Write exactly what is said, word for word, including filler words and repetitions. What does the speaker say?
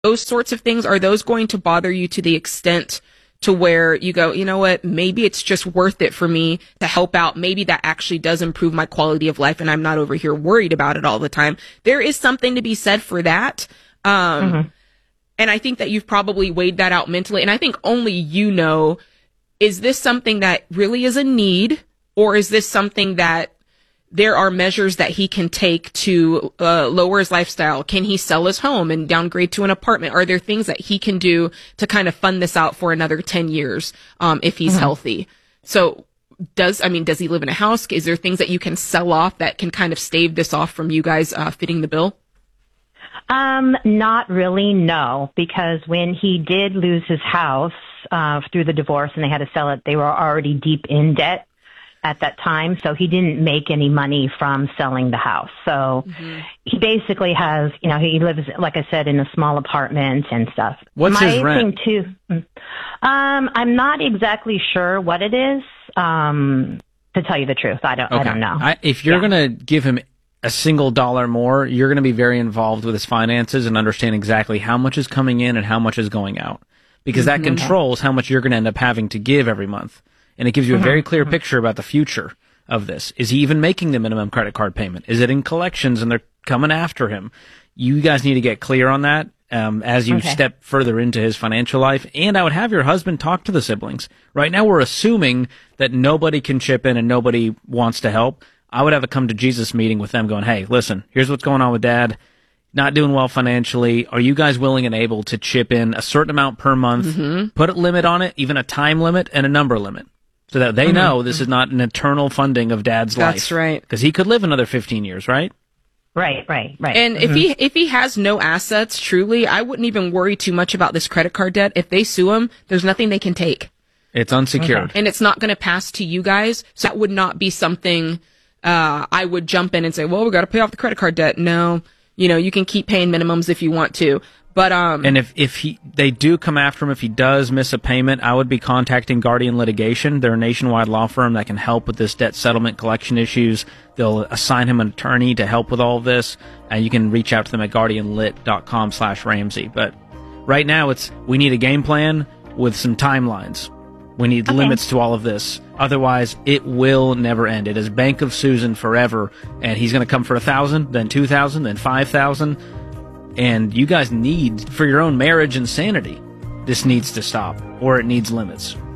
those sorts of things, are those going to bother you to the extent to where you go, you know what, maybe it's just worth it for me to help out. Maybe that actually does improve my quality of life and I'm not over here worried about it all the time. There is something to be said for that. Um, mm-hmm. And I think that you've probably weighed that out mentally. And I think only you know, is this something that really is a need, or is this something that there are measures that he can take to uh, lower his lifestyle? Can he sell his home and downgrade to an apartment? Are there things that he can do to kind of fund this out for another ten years um, if he's mm-hmm. healthy? So does, I mean, does he live in a house? Is there things that you can sell off that can kind of stave this off from you guys uh, fitting the bill? Um, not really, no, because when he did lose his house uh, through the divorce and they had to sell it, they were already deep in debt at that time, so he didn't make any money from selling the house. So mm-hmm. he basically has, you know, he lives, like I said, in a small apartment and stuff. What's My his rent? Thing too, um, I'm not exactly sure what it is. Um, to tell you the truth, I don't, okay. I don't know. I, if you're yeah. going to give him a single dollar more, you're going to be very involved with his finances and understand exactly how much is coming in and how much is going out, because that mm-hmm. controls how much you're going to end up having to give every month. And it gives you a very clear picture about the future of this. Is he even making the minimum credit card payment? Is it in collections and they're coming after him? You guys need to get clear on that um, as you okay. step further into his financial life. And I would have your husband talk to the siblings. Right now we're assuming that nobody can chip in and nobody wants to help. I would have a come to Jesus meeting with them going, hey, listen, here's what's going on with Dad. Not doing well financially. Are you guys willing and able to chip in a certain amount per month? Mm-hmm. Put a limit on it, even a time limit and a number limit, so that they mm-hmm. know this is not an eternal funding of Dad's That's life. That's right. Because he could live another fifteen years, right? Right, right, right. And mm-hmm. if he if he has no assets, truly, I wouldn't even worry too much about this credit card debt. If they sue him, there's nothing they can take. It's unsecured. Okay. And it's not going to pass to you guys. So that would not be something uh, I would jump in and say, well, we got to pay off the credit card debt. No, you know, you can keep paying minimums if you want to. But um, and if if he they do come after him if he does miss a payment, I would be contacting Guardian Litigation. They're a nationwide law firm that can help with this debt settlement collection issues. They'll assign him an attorney to help with all of this, and you can reach out to them at guardian lit dot com slash Ramsey. But right now, it's we need a game plan with some timelines. We need okay. limits to all of this. Otherwise, it will never end. It is Bank of Susan forever, and he's going to come for a thousand, then two thousand, then five thousand. And you guys need, for your own marriage and sanity, this needs to stop, or it needs limits.